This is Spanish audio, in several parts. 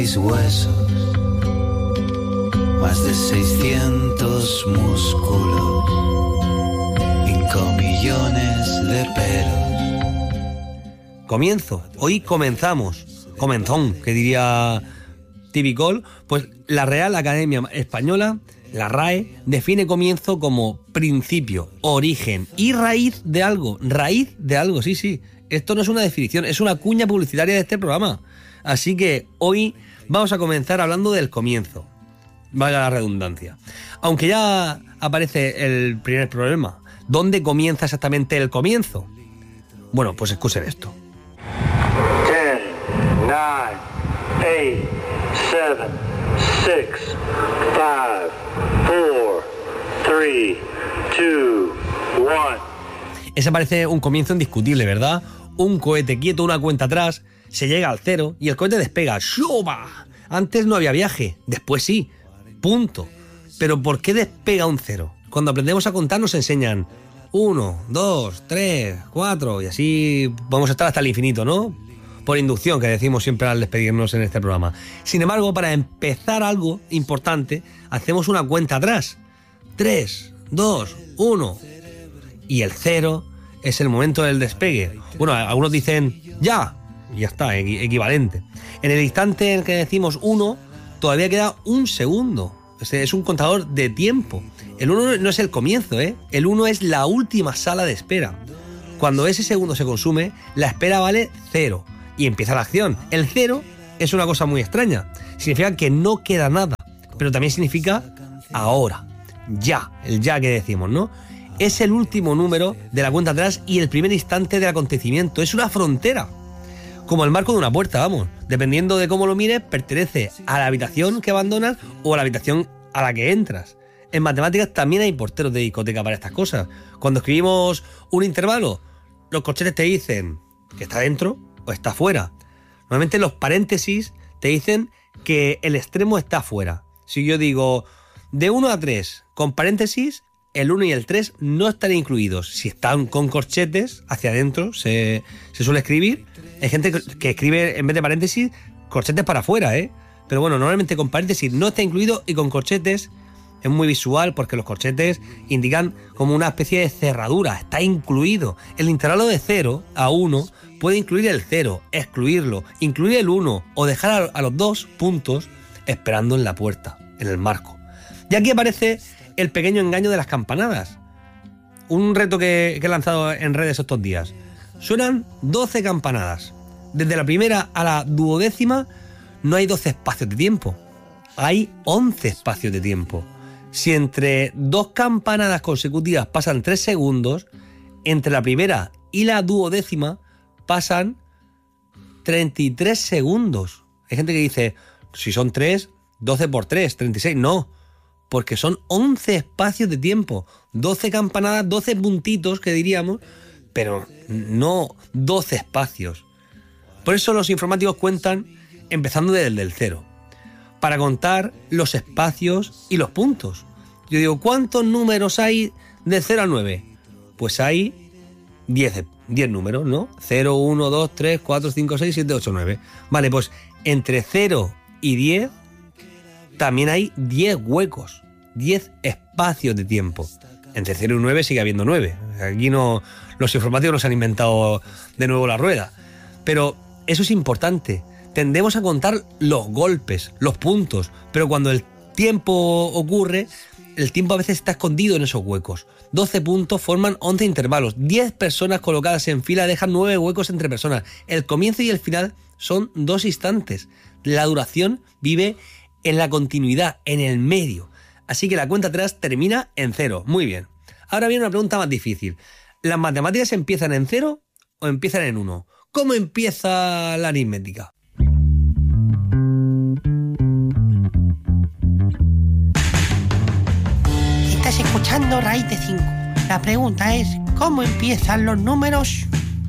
huesos, más de 600 músculos, 5 millones de pelos. Comienzo, hoy comenzamos, comenzón, que diría Tibicol. Pues la Real Academia Española, la RAE, define comienzo como principio, origen y raíz de algo, sí. Esto no es una definición, es una cuña publicitaria de este programa. Así que hoy vamos a comenzar hablando del comienzo, valga la redundancia. Aunque ya aparece el primer problema. ¿Dónde comienza exactamente el comienzo? Bueno, pues escuchen esto. 10, 9, 8, 7, 6, 5, 4, 3, 2, 1. Ese parece un comienzo indiscutible, ¿verdad? Un cohete quieto, una cuenta atrás, se llega al cero y el cohete despega. ¡Shuba! Antes no había viaje, después sí. Punto. Pero ¿por qué despega un cero? Cuando aprendemos a contar nos enseñan 1, 2, 3, 4 y así vamos a estar hasta el infinito, ¿no? Por inducción, que decimos siempre al despedirnos en este programa. Sin embargo, para empezar algo importante, hacemos una cuenta atrás. 3, 2, 1. Y el cero es el momento del despegue. Bueno, algunos dicen ya. Y ya está, equivalente. En el instante en el que decimos 1, todavía queda un segundo. Es un contador de tiempo. El 1 no es el comienzo, ¿eh? El 1 es la última sala de espera. Cuando ese segundo se consume, la espera vale 0 y empieza la acción. El 0 es una cosa muy extraña. Significa que no queda nada, pero también significa ahora, ya, el ya que decimos, ¿no? Es el último número de la cuenta atrás y el primer instante del acontecimiento. Es una frontera. Como el marco de una puerta, vamos. Dependiendo de cómo lo mires, pertenece a la habitación que abandonas o a la habitación a la que entras. En matemáticas también hay porteros de discoteca para estas cosas. Cuando escribimos un intervalo, los corchetes te dicen que está dentro o está fuera. Normalmente los paréntesis te dicen que el extremo está fuera. Si yo digo de 1 a 3 con paréntesis, el 1 y el 3 no están incluidos. Si están con corchetes, hacia adentro se suele escribir. Hay gente que escribe en vez de paréntesis corchetes para afuera, ¿eh? Pero bueno, normalmente con paréntesis no está incluido y con corchetes es muy visual porque los corchetes indican como una especie de cerradura, está incluido. El intervalo de 0 a 1 puede incluir el 0, excluirlo, incluir el 1 o dejar a los dos puntos esperando en la puerta, en el marco. Y aquí aparece el pequeño engaño de las campanadas. Un reto que he lanzado en redes estos días. Suenan 12 campanadas. Desde la primera a la 12ª no hay 12 espacios de tiempo. Hay 11 espacios de tiempo. Si entre 2 campanadas consecutivas pasan 3 segundos, entre la primera y la 12ª pasan 33 segundos. Hay gente que dice, si son 3, 12 por 3, 36. No, porque son 11 espacios de tiempo. 12 campanadas, 12 puntitos que diríamos, pero no 12 espacios. Por eso los informáticos cuentan empezando desde el 0, para contar los espacios y los puntos. Yo digo, ¿cuántos números hay de 0 a 9? Pues hay 10 números, ¿no? 0, 1, 2, 3, 4, 5, 6, 7, 8, 9. Vale, pues entre 0 y 10 también hay 10 huecos, 10 espacios de tiempo. Entre 0 y 9 sigue habiendo 9. Aquí no, los informáticos no se han inventado de nuevo la rueda. Pero eso es importante. Tendemos a contar los golpes, los puntos, pero cuando el tiempo ocurre, el tiempo a veces está escondido en esos huecos. 12 puntos forman 11 intervalos. 10 personas colocadas en fila dejan 9 huecos entre personas. El comienzo y el final son 2 instantes. La duración vive en la continuidad, en el medio. Así que la cuenta atrás termina en 0. Muy bien. Ahora viene una pregunta más difícil. ¿Las matemáticas empiezan en 0 o empiezan en 1? ¿Cómo empieza la aritmética? Estás escuchando Raíz de 5. La pregunta es, ¿cómo empiezan los números?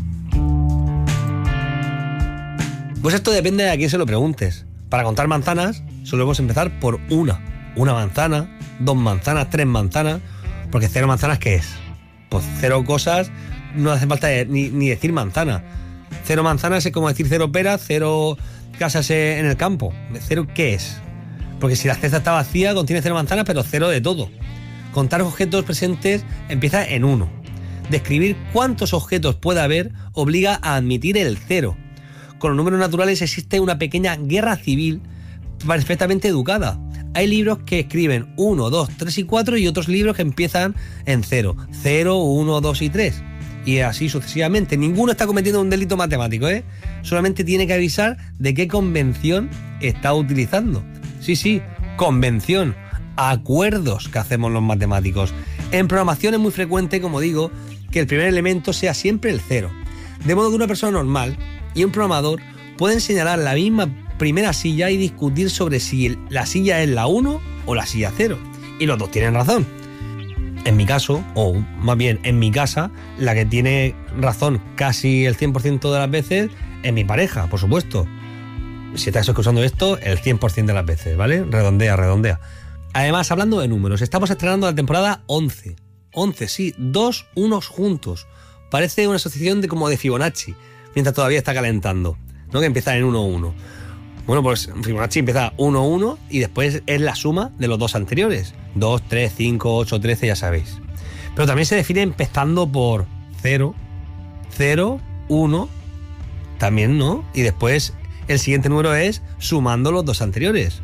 Pues esto depende de a quién se lo preguntes. Para contar manzanas, solemos empezar por una manzana, 2 manzanas, 3 manzanas, porque 0 manzanas, ¿qué es? Pues 0 cosas, no hace falta ni decir manzana. 0 manzanas es como decir 0 peras, 0 casas en el campo. ¿Cero qué es? Porque si la cesta está vacía, contiene 0 manzanas, pero 0 de todo. Contar objetos presentes empieza en 1. Describir cuántos objetos puede haber obliga a admitir el 0. Con los números naturales existe una pequeña guerra civil perfectamente educada. Hay libros que escriben 1, 2, 3 y 4 y otros libros que empiezan en 0. 0, 1, 2 y 3. Y así sucesivamente. Ninguno está cometiendo un delito matemático, ¿eh? Solamente tiene que avisar de qué convención está utilizando. Sí, convención. Acuerdos que hacemos los matemáticos. En programación es muy frecuente, como digo, que el primer elemento sea siempre el 0. De modo que una persona normal y un programador pueden señalar la misma primera silla y discutir sobre si la silla es la 1 o la silla 0. Y los dos tienen razón. En mi caso, o más bien en mi casa, la que tiene razón casi el 100% de las veces es mi pareja, por supuesto. Si estás escuchando esto, el 100% de las veces, ¿vale? Redondea. Además, hablando de números, estamos estrenando la temporada 11. 11, sí, 2 unos juntos. Parece una asociación como de Fibonacci, mientras todavía está calentando, ¿no? Que empieza en 1-1. Bueno, pues Fibonacci empieza 1-1 y después es la suma de los dos anteriores. 2, 3, 5, 8, 13, ya sabéis. Pero también se define empezando por 0, 0, 1, también, ¿no? Y después el siguiente número es sumando los dos anteriores.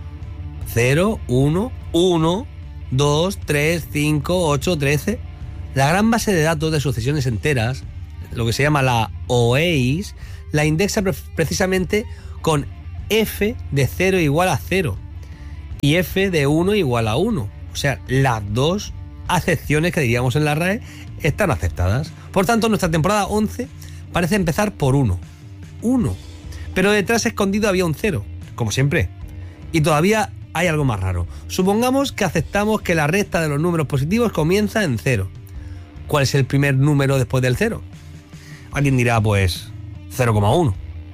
0, 1, 1, 2, 3, 5, 8, 13. La gran base de datos de sucesiones enteras, lo que se llama la OEIS, la indexa precisamente con f de 0 igual a 0 y f de 1 igual a 1. O sea, las dos acepciones que diríamos en la RAE están aceptadas. Por tanto, nuestra temporada 11 parece empezar por 1. 1. Pero detrás escondido había un 0, como siempre. Y todavía hay algo más raro. Supongamos que aceptamos que la recta de los números positivos comienza en 0. ¿Cuál es el primer número después del 0? Alguien dirá, pues, 0,1.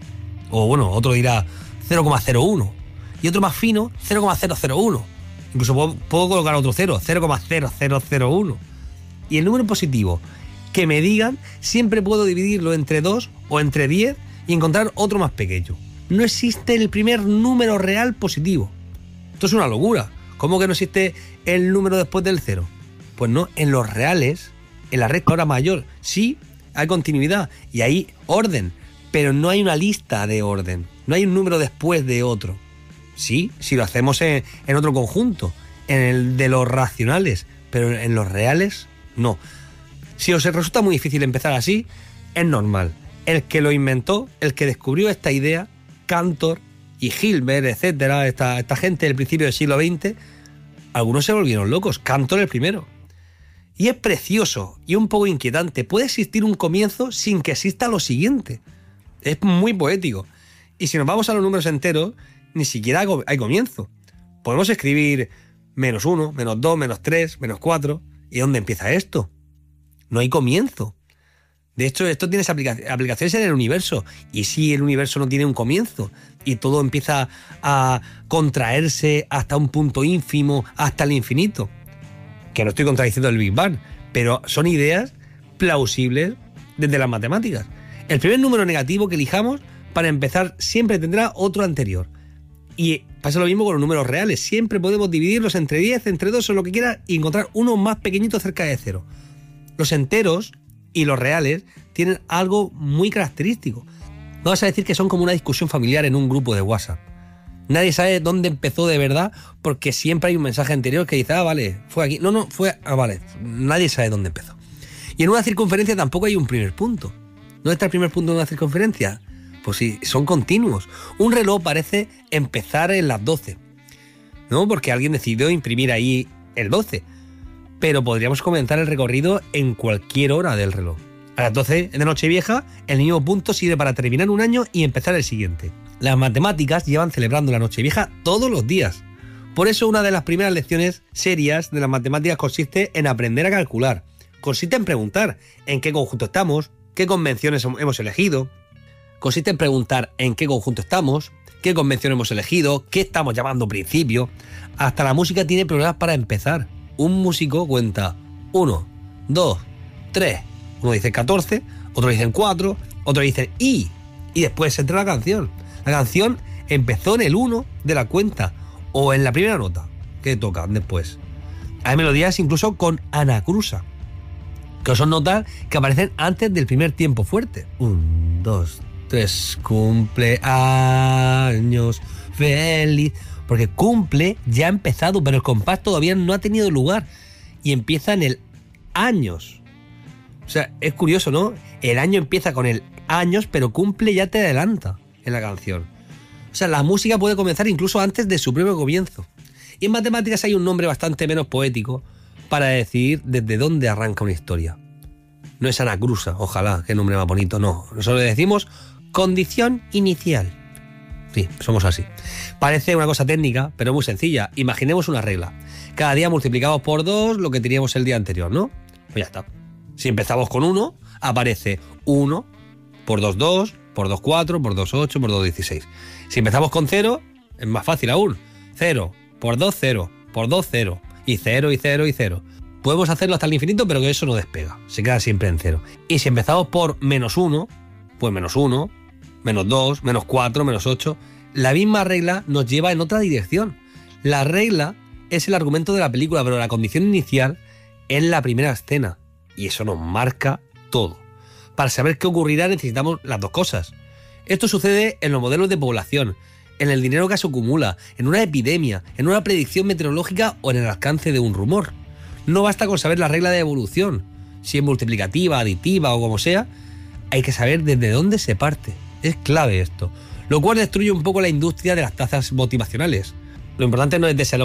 O bueno, otro dirá 0,01. Y otro más fino, 0,001. Incluso puedo colocar otro 0, 0,0001. Y el número positivo que me digan, siempre puedo dividirlo entre 2 o entre 10 y encontrar otro más pequeño. No existe el primer número real positivo. Esto es una locura. ¿Cómo que no existe el número después del 0? Pues no, en los reales, en la recta ahora mayor, sí hay continuidad y hay orden, pero no hay una lista de orden. No hay un número después de otro. Sí, si lo hacemos en otro conjunto, en el de los racionales, pero en los reales, no. Si os resulta muy difícil empezar así, es normal. El que lo inventó, el que descubrió esta idea, Cantor y Hilbert, etcétera, esta gente del principio del siglo XX, algunos se volvieron locos. Cantor el primero. Y es precioso y un poco inquietante. Puede existir un comienzo sin que exista lo siguiente. Es muy poético. Y si nos vamos a los números enteros, ni siquiera hay comienzo. Podemos escribir -1, -2, -3, -4. ¿Y dónde empieza esto? No hay comienzo. De hecho, esto tiene aplicaciones en el universo. ¿Y si el universo no tiene un comienzo? Y todo empieza a contraerse hasta un punto ínfimo, hasta el infinito. Que no estoy contradiciendo el Big Bang, pero son ideas plausibles desde las matemáticas. El primer número negativo que elijamos, para empezar, siempre tendrá otro anterior. Y pasa lo mismo con los números reales. Siempre podemos dividirlos entre 10, entre 2 o lo que quiera y encontrar uno más pequeñito cerca de 0. Los enteros y los reales tienen algo muy característico. No vas a decir que son como una discusión familiar en un grupo de WhatsApp. Nadie sabe dónde empezó de verdad porque siempre hay un mensaje anterior que dice, vale, fue aquí. No, fue, vale. Nadie sabe dónde empezó. Y en una circunferencia tampoco hay un primer punto. ¿Dónde está el primer punto de una circunferencia? Pues sí, son continuos. Un reloj parece empezar en las 12, ¿no? Porque alguien decidió imprimir ahí el 12. Pero podríamos comenzar el recorrido en cualquier hora del reloj. A las 12 de Nochevieja, el mismo punto sirve para terminar un año y empezar el siguiente. Las matemáticas llevan celebrando la Nochevieja todos los días. Por eso una de las primeras lecciones serias de las matemáticas consiste en aprender a calcular. Consiste en preguntar en qué conjunto estamos, qué convenciones hemos elegido. Consiste en preguntar en qué conjunto estamos, qué convención hemos elegido, qué estamos llamando principio. Hasta la música tiene problemas para empezar. Un músico cuenta 1, 2, 3. Uno dice 14, otro dice 4, otro dice y después entra la canción. La canción empezó en el 1 de la cuenta o en la primera nota que tocan después. Hay melodías incluso con anacrusa, que son notas que aparecen antes del primer tiempo fuerte. 1, 2, 3, cumpleaños feliz. Porque cumple ya ha empezado, pero el compás todavía no ha tenido lugar. Y empieza en el años. O sea, es curioso, ¿no? El año empieza con el años, pero cumple ya te adelanta en la canción. O sea, la música puede comenzar incluso antes de su propio comienzo. Y en matemáticas hay un nombre bastante menos poético para decir desde dónde arranca una historia. No es anacrusa, ojalá, qué nombre más bonito, no. Nosotros le decimos condición inicial. Sí, somos así. Parece una cosa técnica, pero muy sencilla. Imaginemos una regla. Cada día multiplicamos por 2 lo que teníamos el día anterior, ¿no? Pues ya está. Si empezamos con 1, aparece 1, por 2, 2, por 2, 4, por 2, 8, por 2, 16. Si empezamos con 0, es más fácil aún. 0, por 2, 0, por 2, 0, y 0, y 0, y 0. Podemos hacerlo hasta el infinito, pero que eso no despega. Se queda siempre en 0. Y si empezamos por menos 1, pues menos 1, menos 2, menos 4, menos 8. La misma regla nos lleva en otra dirección. La regla es el argumento de la película, pero la condición inicial es la primera escena. Y eso nos marca todo. Para saber qué ocurrirá necesitamos las dos cosas. Esto sucede en los modelos de población, en el dinero que se acumula, en una epidemia, en una predicción meteorológica o en el alcance de un rumor. No basta con saber la regla de evolución. Si es multiplicativa, aditiva o como sea, hay que saber desde dónde se parte. Es clave esto. Lo cual destruye un poco la industria de las tazas motivacionales. Lo importante no es desear